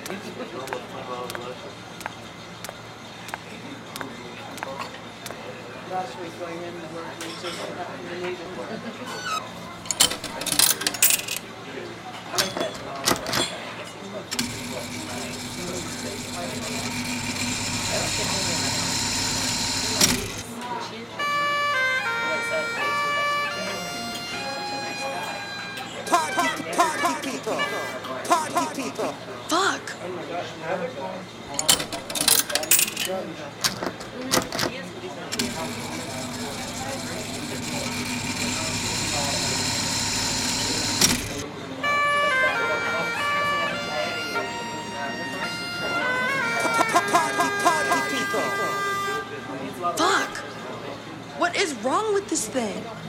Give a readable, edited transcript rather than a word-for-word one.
Last week going in the work, we just happened to need it. Party people. Party people. Fuck. Party people. Fuck. What is wrong with this thing?